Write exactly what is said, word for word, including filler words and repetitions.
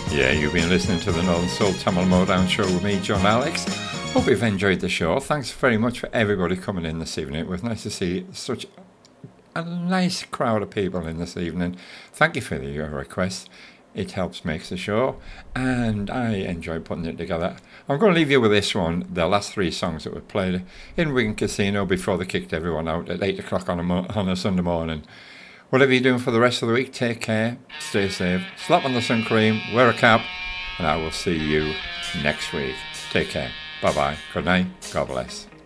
Yeah, you've been listening to the Northern Soul Tamil Motown Show with me, John Alex. Hope you've enjoyed the show. Thanks very much for everybody coming in this evening. It was nice to see such a nice crowd of people in this evening. Thank you for your requests. It helps make the show, and I enjoy putting it together. I'm going to leave you with this one, the last three songs that were played in Wigan Casino before they kicked everyone out at eight o'clock on a, mo- on a Sunday morning. Whatever you're doing for the rest of the week, take care, stay safe, slap on the sun cream, wear a cap, and I will see you next week. Take care. Bye-bye. Good night. God bless.